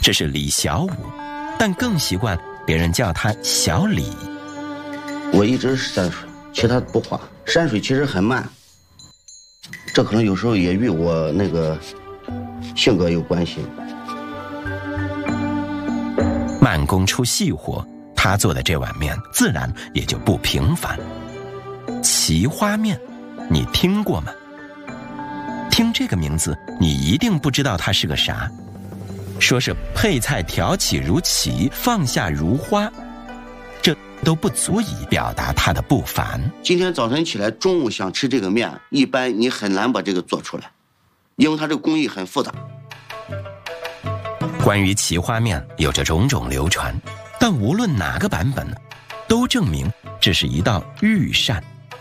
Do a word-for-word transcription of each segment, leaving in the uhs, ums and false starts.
这是李小武，但更习惯别人叫他小李。 我一直是山水，其他不画。山水其实很慢，这可能有时候也与我那个性格有关系。 慢工出细活，他做的这碗面自然也就不平凡。奇花面，你听过吗？听这个名字，你一定不知道它是个啥。说是配菜挑起如棋，放下如花，这都不足以表达它的不凡。 今天早晨起来，中午想吃这个面，一般你很难把这个做出来，因为它这个工艺很复杂。 关于奇花面有着种种流传，但无论哪个版本，都证明这是一道御膳。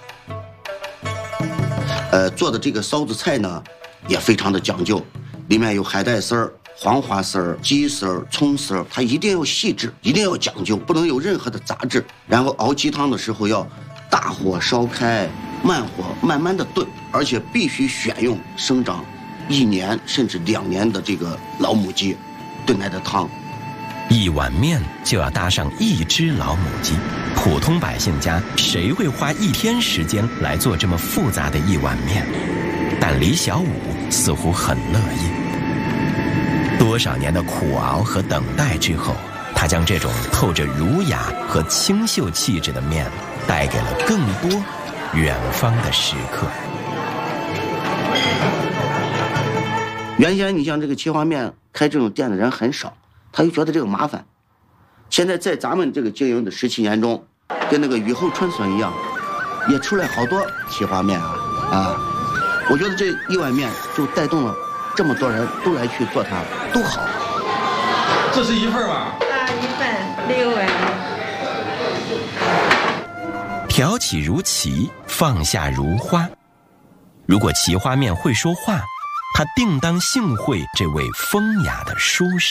呃，做的这个臊子菜呢，也非常的讲究，里面有海带丝儿、黄花丝儿、鸡丝儿、葱丝儿，它一定要细致，一定要讲究，不能有任何的杂质。然后熬鸡汤的时候要大火烧开，慢火慢慢的炖，而且必须选用生长一年甚至两年的这个老母鸡炖来的汤。 一碗面就要搭上一只老母鸡，普通百姓家谁会花一天时间来做这么复杂的一碗面？但李小武似乎很乐意。多少年的苦熬和等待之后，他将这种透着儒雅和清秀气质的面带给了更多远方的食客。 原先你像这个奇花面开这种店的人很少，他就觉得这个麻烦。现在在咱们这个经营的十七年中，跟那个雨后春笋一样，也出来好多奇花面啊啊！我觉得这一碗面就带动了这么多人都来去做它，都好。 这是一份吧？ 啊，一份六碗。 挑起如棋，放下如花。如果奇花面会说话，他定当幸会这位风雅的书生。